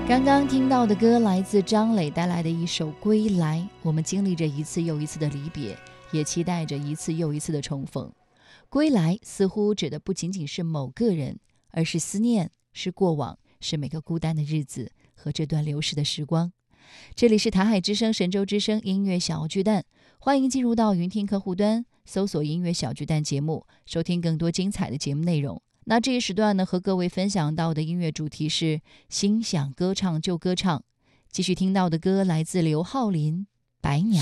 刚刚听到的歌来自张磊带来的一首《归来》，我们经历着一次又一次的离别，也期待着一次又一次的重逢。归来似乎指的不仅仅是某个人，而是思念，是过往，是每个孤单的日子和这段流逝的时光。这里是台海之声神州之声音乐小巨蛋，欢迎进入到云听客户端，搜索音乐小巨蛋节目，收听更多精彩的节目内容。那这一时段呢，和各位分享到的音乐主题是心想歌唱就歌唱。继续听到的歌来自刘浩林《白鸟》。